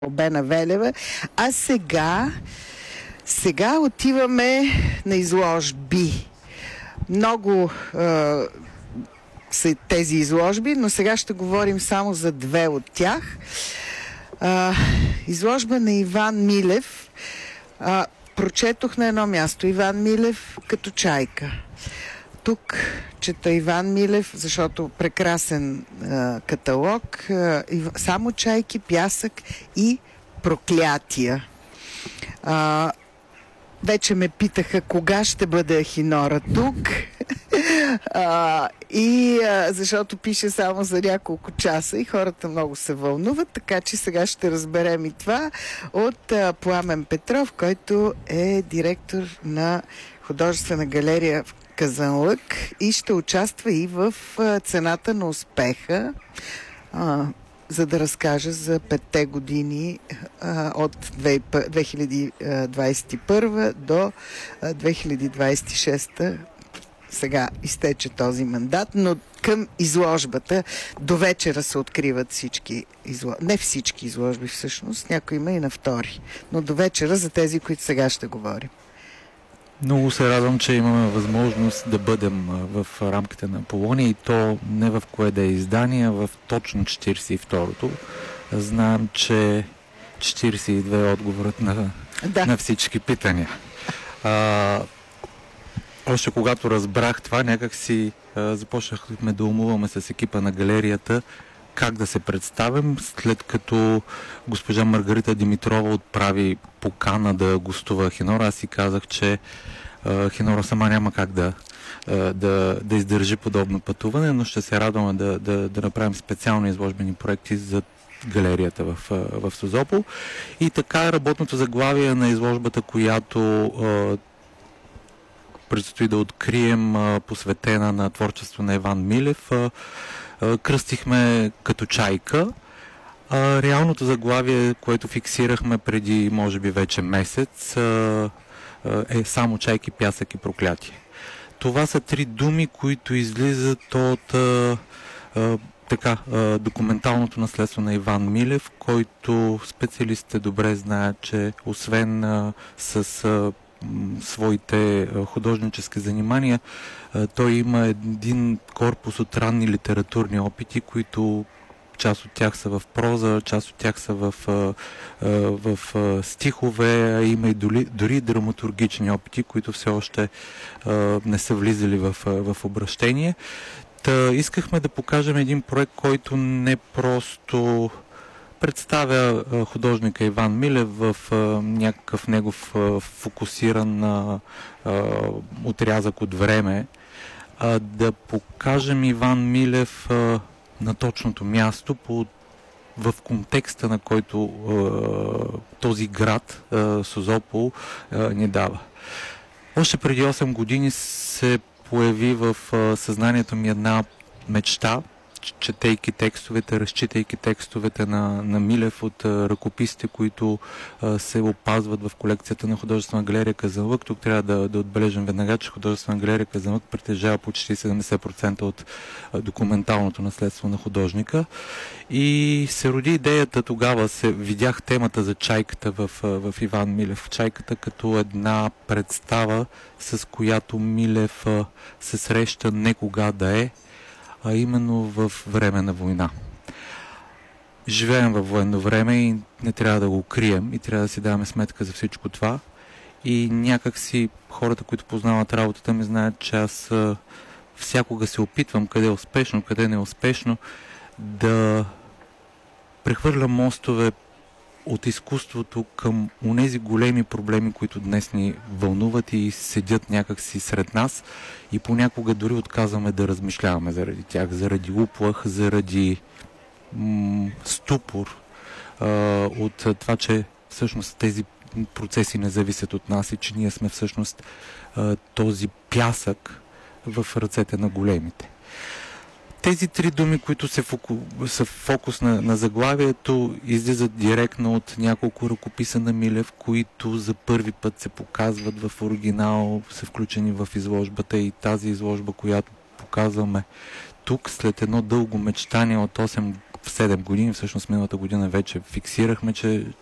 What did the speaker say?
Бена Велева. А сега отиваме на изложби. Много са тези изложби, но сега ще говорим само за две от тях. Изложба на Иван Милев. Прочетох на едно място Иван Милев като чайка. Тук чета Иван Милев, защото прекрасен каталог. Само чайки, пясък и проклятия. Вече ме питаха кога ще бъде Ахинора тук. Защото пише само за няколко часа и хората много се вълнуват, така че сега ще разберем и това от Пламен Петров, който е директор на художествена галерия в Казанлък и ще участва и в цената на успеха, за да разкаже за 5 години от 2021 до 2026. Сега изтече този мандат, но към изложбата до вечера се откриват всички изложби. Не всички изложби всъщност, някой има и на втори, но до вечера за тези, които сега ще говорим. Много се радвам, че имаме възможност да бъдем в рамките на Аполония и то не в кое да е издание, в точно 42-то. Знаем, че 42 е отговорът на всички питания. Още когато разбрах това, някак си започнахме да умуваме с екипа на галерията как да се представим, след като госпожа Маргарита Димитрова отправи покана да гостува Ахинора. Аз си казах, че Ахинора сама няма как да издържи подобно пътуване, но ще се радваме да направим специални изложбени проекти за галерията в Созопол. И така работното заглавие на изложбата, която предстои да открием, посветена на творчество на Иван Милев, кръстихме като чайка. Реалното заглавие, което фиксирахме преди, може би, вече месец, е само чайки, пясък и проклятие. Това са 3 думи, които излизат от документалното наследство на Иван Милев, който специалистите добре знаят, че освен с своите художнически занимания, той има един корпус от ранни литературни опити, които част от тях са в проза, част от тях са в стихове, а има и дори драматургични опити, които все още не са влизали в обращение. Искахме да покажем един проект, който не просто представя художника Иван Милев в някакъв негов фокусиран отрязък от време, да покажем Иван Милев на точното място, в контекста, на който този град, Созопол, ни дава. Още преди 8 години се появи в съзнанието ми една мечта, четейки текстовете, разчитайки текстовете на Милев от ръкописите, които се опазват в колекцията на художествена галерия Казанлък. Тук трябва да отбележим веднага, че художествена галерия Казанлък притежава почти 70% от документалното наследство на художника. И се роди идеята, тогава видях темата за чайката в Иван Милев. Чайката като една представа, с която Милев се среща не кога да е, а именно в време на война. Живеем във военно време и не трябва да го крием и трябва да си даваме сметка за всичко това. И някак си хората, които познават работата ми, знаят, че аз всякога се опитвам, къде е успешно, къде не е успешно, да прехвърлям мостове от изкуството към онези големи проблеми, които днес ни вълнуват и седят някакси сред нас и понякога дори отказваме да размишляваме заради тях, заради уплах, заради ступор, от това, че всъщност тези процеси не зависят от нас и че ние сме всъщност този пясък в ръцете на големите. Тези 3 думи, които са фокус на заглавието, излизат директно от няколко ръкописа на Милев, които за първи път се показват в оригинал, са включени в изложбата и тази изложба, която показваме тук, след едно дълго мечтание от 8 7 години, всъщност миналата година вече фиксирахме, че